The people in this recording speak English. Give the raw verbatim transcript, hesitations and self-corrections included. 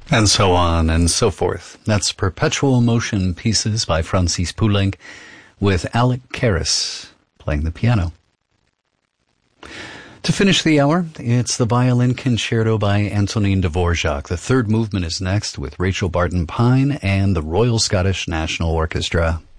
And so on and so forth. That's Perpetual Motion Pieces by Francis Poulenc with Alec Karras playing the piano. To finish the hour, it's the Violin Concerto by Antonin Dvorak. The third movement is next with Rachel Barton Pine and the Royal Scottish National Orchestra.